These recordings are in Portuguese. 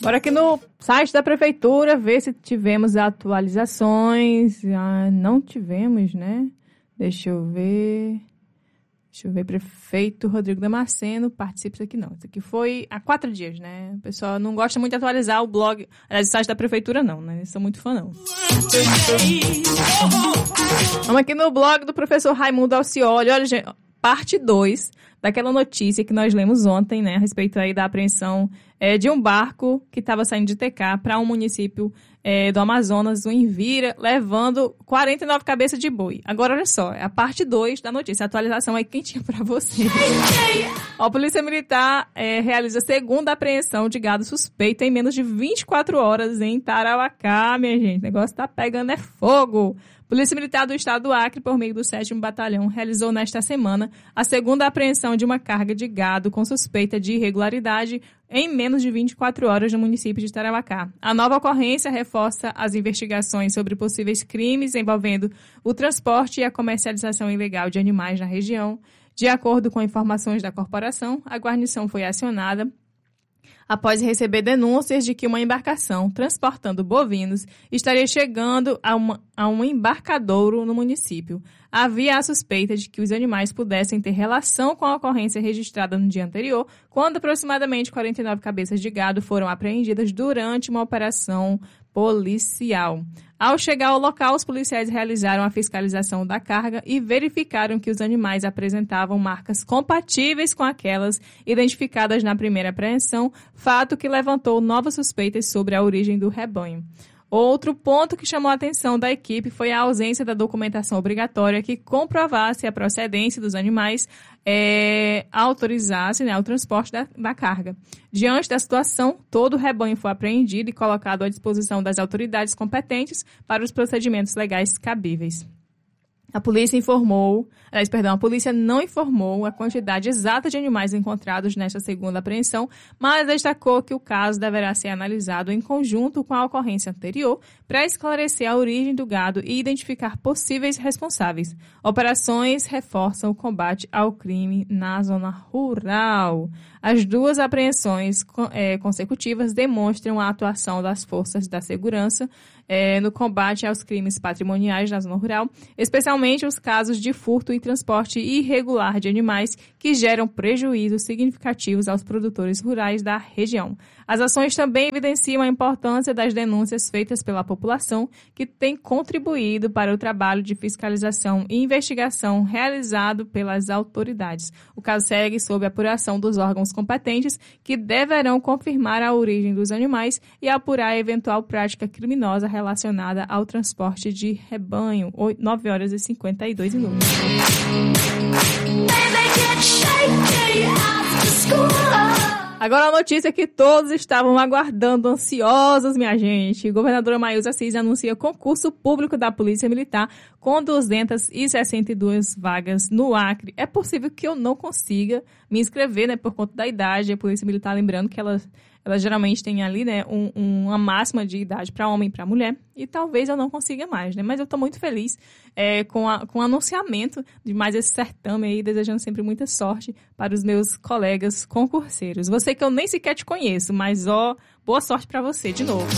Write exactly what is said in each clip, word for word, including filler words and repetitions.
Bora aqui no site da prefeitura ver se tivemos atualizações. Ah, não tivemos, né? Deixa eu ver... Deixa eu ver, prefeito Rodrigo Damasceno, participe aqui não. Isso aqui foi há quatro dias, né? O pessoal não gosta muito de atualizar o blog, aliás, o site da prefeitura não, né? Eles são muito fã, não. Vamos aqui no blog do professor Raimundo Alcioli. Olha, gente, parte dois daquela notícia que nós lemos ontem, né? A respeito aí da apreensão é, de um barco que estava saindo de T K para um município é, do Amazonas, o Envira, levando quarenta e nove cabeças de boi. Agora, olha só, é a parte dois da notícia, a atualização aí quentinha para você. A Polícia Militar é, realiza a segunda apreensão de gado suspeito em menos de vinte e quatro horas em Tarauacá, minha gente. O negócio tá pegando é fogo. Polícia Militar do Estado do Acre, por meio do sétimo Batalhão, realizou nesta semana a segunda apreensão de uma carga de gado com suspeita de irregularidade em menos de vinte e quatro horas no município de Tarauacá. A nova ocorrência reforça as investigações sobre possíveis crimes envolvendo o transporte e a comercialização ilegal de animais na região. De acordo com informações da corporação, a guarnição foi acionada após receber denúncias de que uma embarcação transportando bovinos estaria chegando a, uma, a um embarcadouro no município. Havia a suspeita de que os animais pudessem ter relação com a ocorrência registrada no dia anterior, quando aproximadamente quarenta e nove cabeças de gado foram apreendidas durante uma operação policial. Ao chegar ao local, os policiais realizaram a fiscalização da carga e verificaram que os animais apresentavam marcas compatíveis com aquelas identificadas na primeira apreensão, fato que levantou novas suspeitas sobre a origem do rebanho. Outro ponto que chamou a atenção da equipe foi a ausência da documentação obrigatória que comprovasse a procedência dos animais, é, autorizasse, né, o transporte da, da carga. Diante da situação, todo o rebanho foi apreendido e colocado à disposição das autoridades competentes para os procedimentos legais cabíveis. A polícia informou, aliás, perdão, a polícia não informou a quantidade exata de animais encontrados nesta segunda apreensão, mas destacou que o caso deverá ser analisado em conjunto com a ocorrência anterior para esclarecer a origem do gado e identificar possíveis responsáveis. Operações reforçam o combate ao crime na zona rural. As duas apreensões é, consecutivas demonstram a atuação das forças da segurança é, no combate aos crimes patrimoniais na zona rural, especialmente os casos de furto e transporte irregular de animais que geram prejuízos significativos aos produtores rurais da região. As ações também evidenciam a importância das denúncias feitas pela população, que tem contribuído para o trabalho de fiscalização e investigação realizado pelas autoridades. O caso segue sob apuração dos órgãos competentes, que deverão confirmar a origem dos animais e apurar a eventual prática criminosa relacionada ao transporte de rebanho. nove horas e cinquenta e dois minutos. Agora a notícia que todos estavam aguardando, ansiosos, minha gente. A governadora Maísa Assis anuncia concurso público da Polícia Militar com duzentas e sessenta e duas vagas no Acre. É possível que eu não consiga me inscrever, né, por conta da idade. A Polícia Militar, lembrando que ela, ela geralmente tem ali, né, um, uma máxima de idade para homem e para mulher. E talvez eu não consiga mais, né? Mas eu estou muito feliz é, com, a, com o anunciamento de mais esse certame aí, desejando sempre muita sorte para os meus colegas concurseiros. Você que eu nem sequer te conheço, mas ó, boa sorte para você de novo.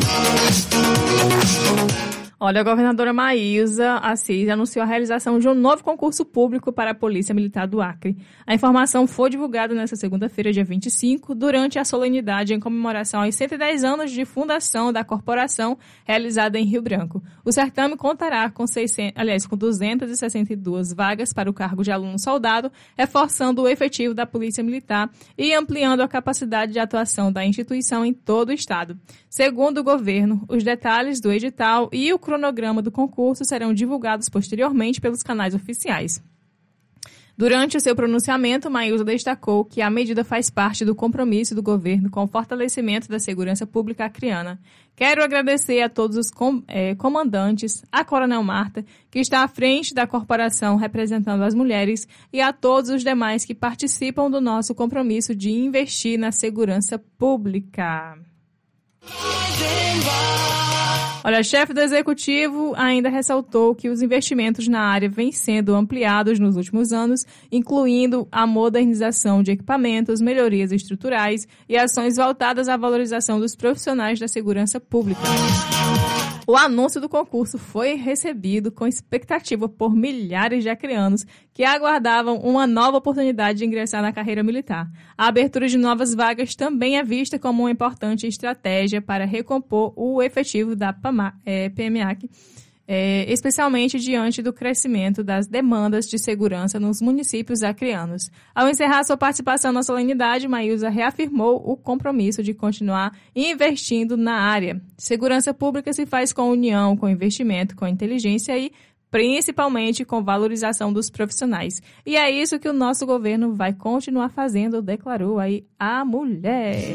Olha, a governadora Maísa Assis anunciou a realização de um novo concurso público para a Polícia Militar do Acre. A informação foi divulgada nesta segunda-feira, dia vinte e cinco, durante a solenidade em comemoração aos cento e dez anos de fundação da corporação, realizada em Rio Branco. O certame contará com, seiscentos, aliás, com duzentas e sessenta e duas vagas para o cargo de aluno-soldado, reforçando o efetivo da Polícia Militar e ampliando a capacidade de atuação da instituição em todo o estado. Segundo o governo, os detalhes do edital e o cronograma do concurso serão divulgados posteriormente pelos canais oficiais. Durante o seu pronunciamento, Maísa destacou que a medida faz parte do compromisso do governo com o fortalecimento da segurança pública acreana. Quero agradecer a todos os com, eh, comandantes, a Coronel Marta, que está à frente da corporação representando as mulheres, e a todos os demais que participam do nosso compromisso de investir na segurança pública. Olha, a chefe do executivo ainda ressaltou que os investimentos na área vêm sendo ampliados nos últimos anos, incluindo a modernização de equipamentos, melhorias estruturais e ações voltadas à valorização dos profissionais da segurança pública. O anúncio do concurso foi recebido com expectativa por milhares de acreanos que aguardavam uma nova oportunidade de ingressar na carreira militar. A abertura de novas vagas também é vista como uma importante estratégia para recompor o efetivo da P M A C, é, especialmente diante do crescimento das demandas de segurança nos municípios acreanos. Ao encerrar sua participação na solenidade, Maísa reafirmou o compromisso de continuar investindo na área. Segurança pública se faz com união, com investimento, com inteligência e principalmente com valorização dos profissionais. E é isso que o nosso governo vai continuar fazendo, declarou aí a mulher.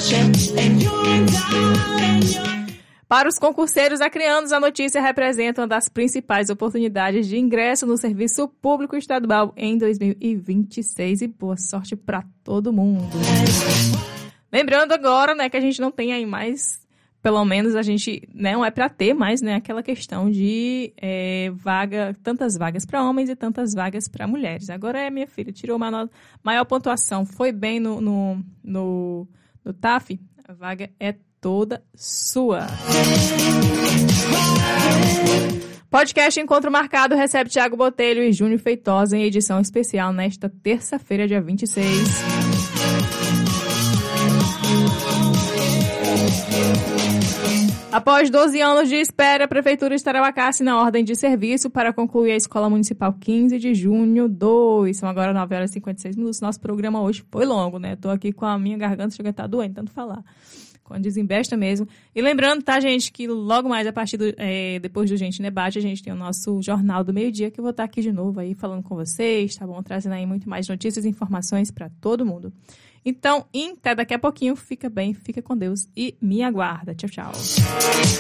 Para os concurseiros acreanos, a notícia representa uma das principais oportunidades de ingresso no serviço público estadual em dois mil e vinte e seis e boa sorte para todo mundo. Lembrando agora, né, que a gente não tem aí mais, pelo menos a gente não é para ter mais, né, aquela questão de é, vaga, tantas vagas para homens e tantas vagas para mulheres. Agora é, minha filha, tirou uma nota, maior pontuação, foi bem no, no, no, no T A F, a vaga é toda sua. Podcast Encontro Marcado recebe Thiago Botelho e Júnior Feitosa em edição especial nesta terça-feira, dia vinte e seis. Após doze anos de espera, a Prefeitura de Tarauacá assina a ordem de serviço para concluir a Escola Municipal quinze de junho dois. São agora nove horas e cinquenta e seis minutos. Nosso programa hoje foi longo, né? Tô aqui com a minha garganta, chega a estar doendo, tanto falar. Quando desembesta mesmo. E lembrando, tá, gente, que logo mais, a partir do, é, depois do Gente Debate, a gente tem o nosso Jornal do Meio-Dia, que eu vou estar aqui de novo aí falando com vocês, tá bom? Trazendo aí muito mais notícias e informações para todo mundo. Então, até daqui a pouquinho. Fica bem, fica com Deus e me aguarda. Tchau, tchau.